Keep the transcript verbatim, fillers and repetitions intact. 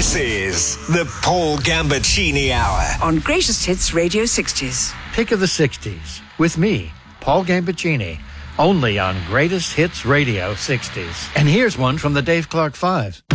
This is the Paul Gambaccini Hour on Greatest Hits Radio sixties. Pick of the sixties with me, Paul Gambaccini, only on Greatest Hits Radio sixties. And here's one from the Dave Clark Five.